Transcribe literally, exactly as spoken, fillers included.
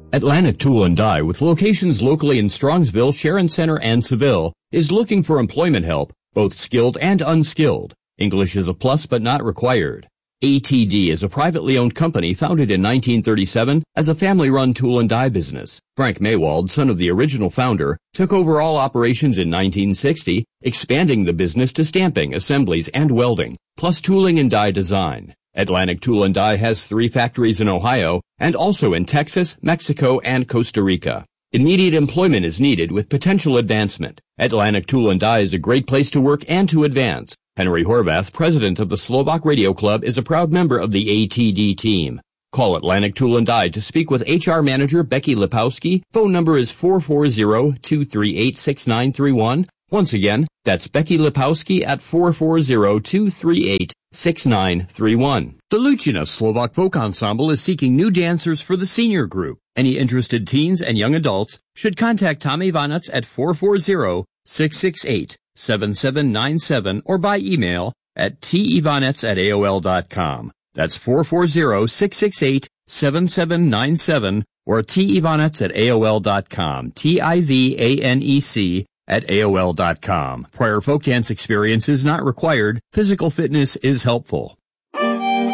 Atlantic Tool and Die, with locations locally in Strongsville, Sharon Center, and Seville, is looking for employment help, both skilled and unskilled. English is a plus but not required. A T D is a privately owned company founded in nineteen thirty-seven as a family-run tool and die business. Frank Maywald, son of the original founder, took over all operations in nineteen sixty, expanding the business to stamping, assemblies, and welding, plus tooling and die design. Atlantic Tool and Die has three factories in Ohio and also in Texas, Mexico, and Costa Rica. Immediate employment is needed with potential advancement. Atlantic Tool and Die is a great place to work and to advance. Henry Horvath, president of the Slovak Radio Club, is a proud member of the A T D team. Call Atlantic Tool and Die to speak with H R manager Becky Lipowski. Phone number is four four zero, two three eight, six nine three one. Once again, that's Becky Lipowski at four four zero, two three eight, six nine three one. The Lucina Slovak Folk Ensemble is seeking new dancers for the senior group. Any interested teens and young adults should contact Tom Ivanitz at four four zero, six six eight, seven seven nine seven or by email at tivanetz at A O L dot com. That's four four zero, six six eight, seven seven nine seven or tivanetz at A O L dot com. T I V A N E C at A O L dot com. Prior folk dance experience is not required. Physical fitness is helpful.